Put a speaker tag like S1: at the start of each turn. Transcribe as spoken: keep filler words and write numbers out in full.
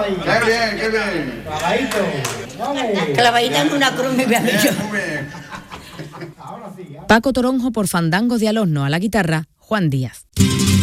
S1: Qué bien, qué bien.
S2: Clavadito. Vamos.
S3: Clavadita en una cruz, me había dicho.
S4: Paco Toronjo por Fandango de Alosno, a la guitarra, Juan Díaz.